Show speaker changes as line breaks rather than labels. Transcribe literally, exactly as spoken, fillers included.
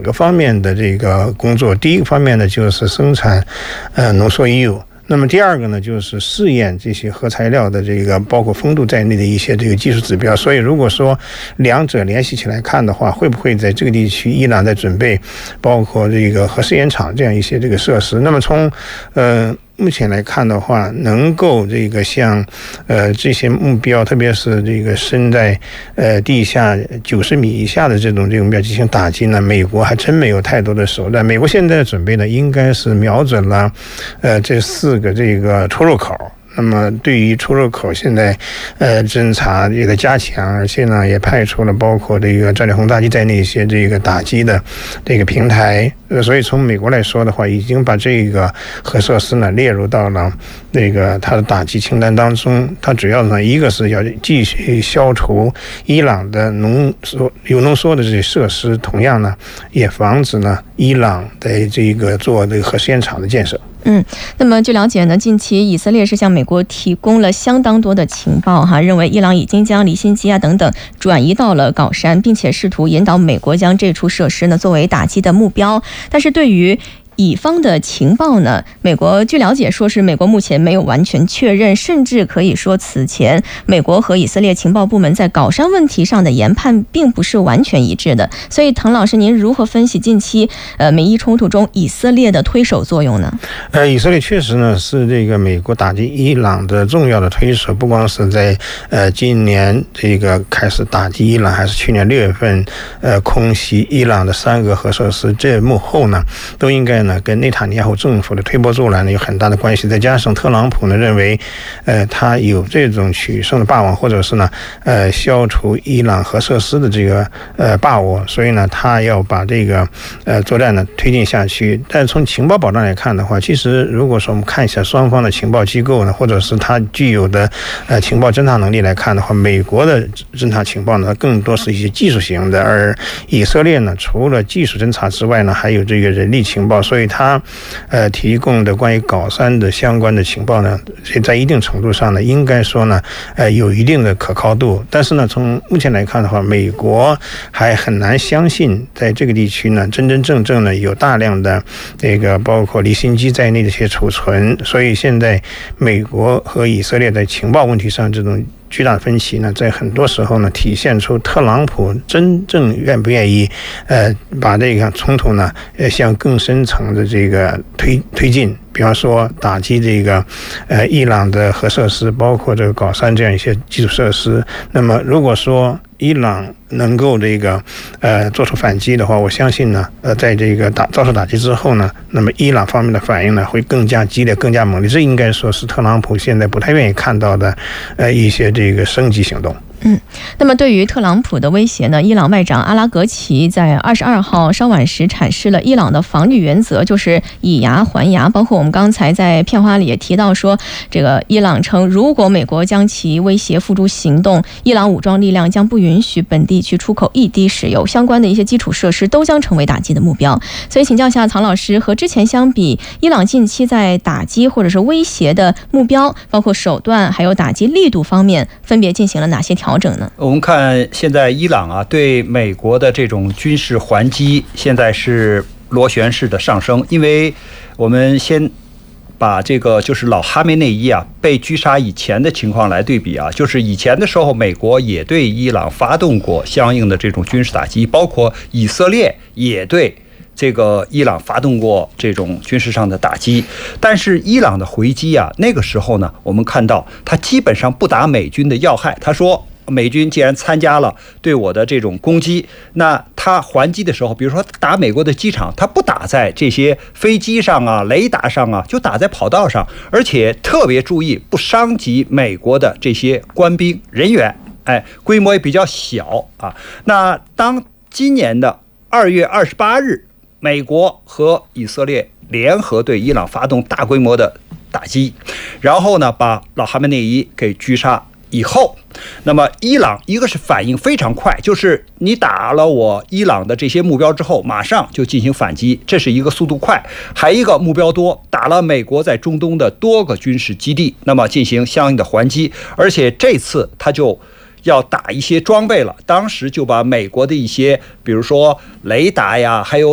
个方面的这个工作。第一个方面呢，就是生产呃浓缩铀。那么第二个呢，就是试验这些核材料的这个包括风度在内的一些这个技术指标。所以如果说两者联系起来看的话，会不会在这个地区伊朗在准备包括这个核试验场这样一些这个设施？那么从呃目前来看的话，能够这个像呃这些目标，特别是这个深在呃地下九十米以下的这种这种目标进行打击呢，美国还真没有太多的手段。美国现在的准备呢，应该是瞄准了呃这四个这个出入口。那么对于出入口，现在呃侦查这个加强，而且呢也派出了包括这个战略轰炸机在内一些这个打击的这个平台。呃，所以从美国来说的话，已经把这个核设施呢列入到了那个它的打击清单当中。它主要呢，一个是要继续消除伊朗的浓缩铀浓缩的这些设施，同样呢也防止呢伊朗在这个做这个核试验场的建设。
嗯，那么据了解呢，近期以色列是向美国提供了相当多的情报哈，认为伊朗已经将离心机啊等等转移到了高山，并且试图引导美国将这处设施呢作为打击的目标。但是对于乙方的情报呢，美国据了解说是美国目前没有完全确认，甚至可以说此前美国和以色列情报部门在高山问题上的研判并不是完全一致的。所以滕老师，您如何分析近期呃美伊冲突中以色列的推手作用呢？
呃，以色列确实呢是这个美国打击伊朗的重要的推手，不光是在呃今年这个开始打击伊朗，还是去年六月份呃空袭伊朗的三个核设施，这幕后呢都应该呢跟内塔尼亚胡政府的推波助澜呢有很大的关系。再加上特朗普呢认为呃他有这种取胜的霸王，或者是呢呃消除伊朗核设施的这个呃把握，所以呢他要把这个呃作战呢推进下去。但从情报保障来看的话，其实如果说我们看一下双方的情报机构呢，或者是他具有的呃情报侦察能力来看的话，美国的侦察情报呢更多是一些技术型的，而以色列呢除了技术侦察之外呢，还有这个人力情报。所以他呃提供的关于高山的相关的情报呢，在一定程度上呢，应该说呢呃有一定的可靠度。但是呢，从目前来看的话，美国还很难相信在这个地区呢真真正正呢有大量的这个包括离心机在内的一些储存。所以现在美国和以色列在情报问题上这种巨大的分歧呢，在很多时候呢体现出特朗普真正愿不愿意呃把这个冲突呢呃向更深层的这个推推进。比方说打击这个呃伊朗的核设施，包括这个高山这样一些基础设施。那么如果说伊朗能够这个呃做出反击的话，我相信呢呃在这个打遭受打击之后呢，那么伊朗方面的反应呢会更加激烈、更加猛烈。这应该说是特朗普现在不太愿意看到的呃一些这个升级行动。
嗯，那么对于特朗普的威胁呢，伊朗外长阿拉格齐在二十二号稍晚时阐释了伊朗的防御原则，就是以牙还牙。包括我们刚才在片花里也提到说，这个伊朗称，如果美国将其威胁付诸行动，伊朗武装力量将不允许本地区出口一滴石油，相关的一些基础设施都将成为打击的目标。所以请教一下曹老师，和之前相比，伊朗近期在打击或者是威胁的目标，包括手段还有打击力度方面，分别进行了哪些调整呢？
我们看现在伊朗啊对美国的这种军事还击，现在是螺旋式的上升。因为我们先把这个就是老哈梅内伊啊被狙杀以前的情况来对比啊，就是以前的时候，美国也对伊朗发动过相应的这种军事打击，包括以色列也对这个伊朗发动过这种军事上的打击。但是伊朗的回击啊，那个时候呢，我们看到他基本上不打美军的要害。他说，美军既然参加了对我的这种攻击，那他还击的时候，比如说打美国的机场，他不打在这些飞机上啊、雷达上啊，就打在跑道上，而且特别注意不伤及美国的这些官兵人员，哎，规模也比较小啊。那当今年的二月二十八日，美国和以色列联合对伊朗发动大规模的打击，然后呢，把老哈梅内伊给狙杀以后，那么伊朗一个是反应非常快，就是你打了我伊朗的这些目标之后，马上就进行反击，这是一个速度快；还一个目标多，打了美国在中东的多个军事基地，那么进行相应的还击，而且这次他就要打一些装备了，当时就把美国的一些，比如说雷达呀，还有